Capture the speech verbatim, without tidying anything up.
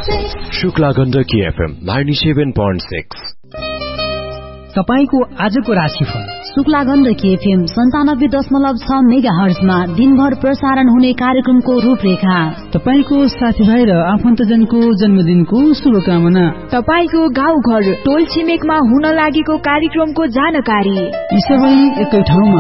Shukla Gandaki FM ninety-seven point six। तपाईको आजको राशिफल। शुक्ला गण्डकी एफएम सन्तानब्बे दशमलव छ मेगा हर्जमा दिनभर प्रसारण हुने कार्यक्रमको रूपरेखा। तपाईको साथीभाइ र आफन्तजनको जन्मदिनको शुभकामना। तपाईको गाउँ घर टोल छिमेकमा हुन लागेको कार्यक्रमको जानकारी। सबै एकै ठाउँमा